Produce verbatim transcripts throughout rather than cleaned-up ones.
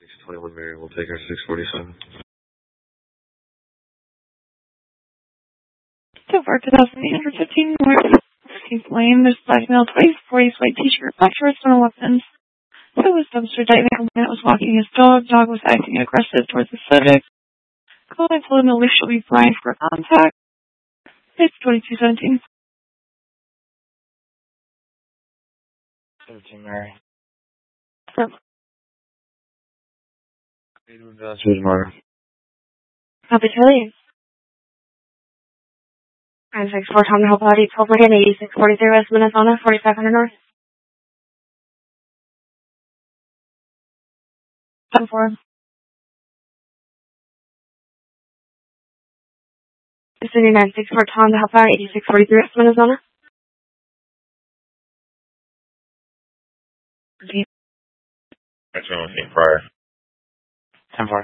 six twenty-one Mary, we'll take our six forty-seven. So far, two thousand eight hundred fifteen North Keith Lane, there's black male, twenty forties, white t-shirt, black shorts, no weapons. So was dumpster diving, a man was walking his dog, dog was acting aggressive towards the subject. Call I told him the leash will be flying for contact. It's twenty-two seventeen. seventeen Mary. So, Copy Charlie. nine six four Tom to help out, twelve again, eighty-six forty-three West Minnesota, forty-five hundred North. ten four. City nine six four Tom to help out, eighty-six forty-three West Minnesota. Repeat. That's what I'm saying prior. ten four.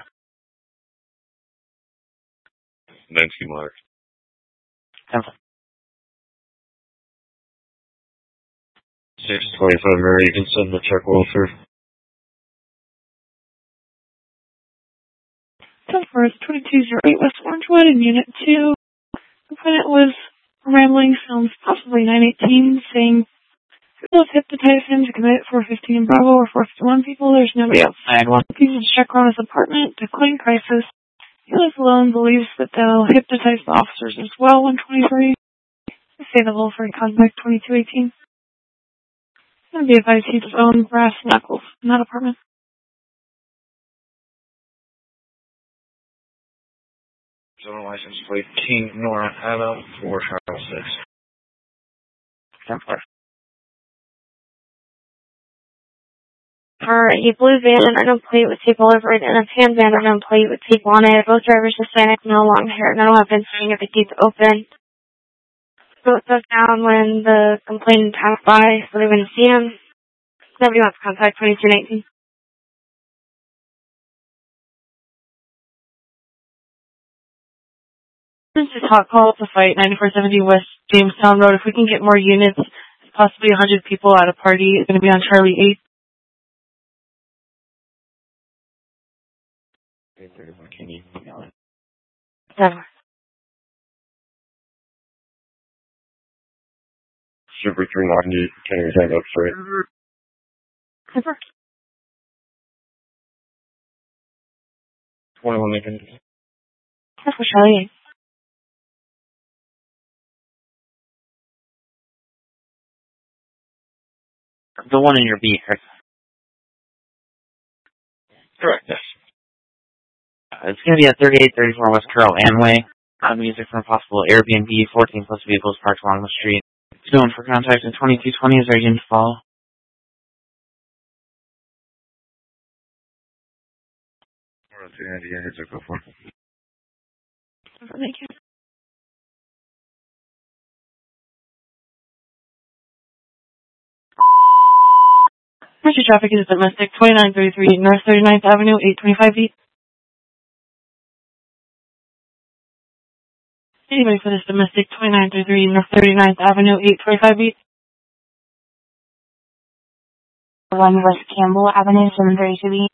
nineteen Mark. ten four. six twenty-five Mary, you can send the check Wilford. ten four is twenty-two oh eight West Orangewood in Unit two. The complainant was rambling, sounds possibly nine eighteen, saying people have hypnotized him to commit four fifteen Bravo or four fifty-one people. There's nobody outside. One people to check around his apartment, decline crisis. He lives alone, believes that they'll hypnotize the officers as well. one twenty-three. Say the whole for contact twenty-two eighteen. Going to be advised he's his own brass knuckles in that apartment. Zone license plate King Nora Anna four Charles six. ten four. For a blue van and unknown plate with tape all over it, and a tan van and unknown plate with tape on it. Both drivers Hispanic, no long hair, no weapons, sitting at the gates open. Both broke down when the complainant passed by, so they wouldn't see him. Nobody wants to contact twenty-two nineteen. This is hot call to fight ninety-four seventy West Jamestown Road. If we can get more units, possibly one hundred people at a party, it's going to be on Charlie eight. Can you email it? Never. Super three ninety, can you hang up straight? Never. twenty-one Lincoln. That's for Charlie eight. The one in your B, correct? Correct, yes. Uh, it's going to be at thirty-eight thirty-four West Carroll Anway. Uh, music from a possible Airbnb, fourteen plus vehicles parked along the street. Known for contact in twenty-two twenty is our unit to follow. three ninety, yeah, here's a go for. Thank you. Commercial traffic is domestic, twenty-nine thirty-three North thirty-ninth Avenue, eight twenty-five feet. Anybody for this domestic, twenty-nine thirty-three North thirty-ninth Avenue, eight twenty-five feet. one West Campbell Avenue, seven thirty-two feet.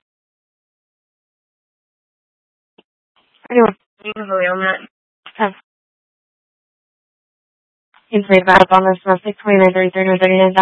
Anyone, usually on that. Have. Inside back on this domestic, twenty-nine thirty-three North thirty-ninth